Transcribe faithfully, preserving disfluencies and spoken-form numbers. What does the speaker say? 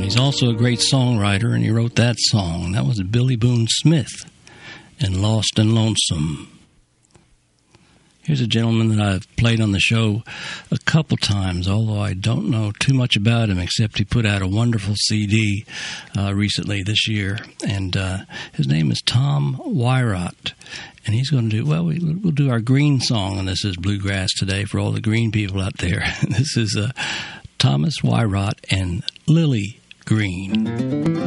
he's also a great songwriter, and he wrote that song. That was Billy Boone Smith and Lost and Lonesome. Here's a gentleman that I've played on the show a couple times, although I don't know too much about him, except he put out a wonderful C D uh, recently this year. And uh, his name is Tom Wyrot. And he's going to do, well, we, we'll do our green song, and this is Bluegrass Today for all the green people out there. This is uh, Thomas Wyrot and Lily Green.